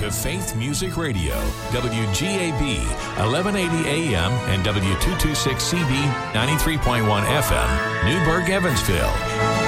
to Faith Music Radio, WGAB, 1180 AM and W226CB, 93.1 FM, Newburgh, Evansville.